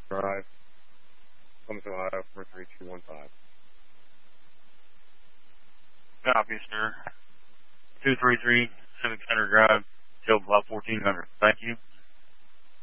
Drive, Columbus, Ohio, 43215. Copy, sir. 233 Civic Center Drive, till about 1400. Thank you.